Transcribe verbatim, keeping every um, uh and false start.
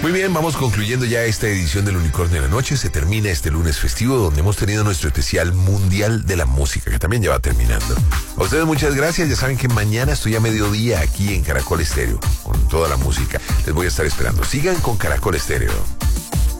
Muy bien, vamos concluyendo ya esta edición del Unicornio de la Noche. Se termina este lunes festivo donde hemos tenido nuestro especial mundial de la música, que también ya va terminando. A ustedes muchas gracias. Ya saben que mañana estoy a mediodía aquí en Caracol Estéreo con toda la música. Les voy a estar esperando. Sigan con Caracol Estéreo.